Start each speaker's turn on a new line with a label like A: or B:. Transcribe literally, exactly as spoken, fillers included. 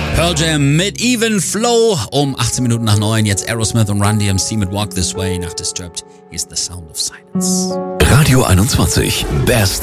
A: Pearl Jam mit Even Flow um achtzehn Minuten nach neun. Jetzt Aerosmith und Run D M C mit Walk This Way nach Disturbed. Here's the Sound of Silence.
B: Radio einundzwanzig, Best